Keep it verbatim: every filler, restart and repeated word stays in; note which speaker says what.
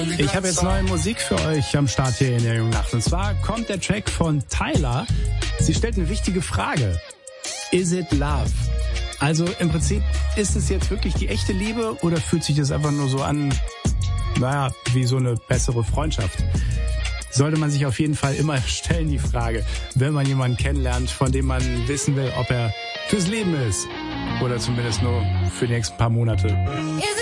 Speaker 1: Ich habe jetzt neue Musik für euch am Start hier in der Jungen Nacht. Und zwar kommt der Track von Tyla. Sie stellt eine wichtige Frage. Is it love? Also im Prinzip, ist es jetzt wirklich die echte Liebe oder fühlt sich das einfach nur so an, naja, wie so eine bessere Freundschaft? Sollte man sich auf jeden Fall immer stellen, die Frage, wenn man jemanden kennenlernt, von dem man wissen will, ob er fürs Leben ist. Oder zumindest nur für die nächsten paar Monate.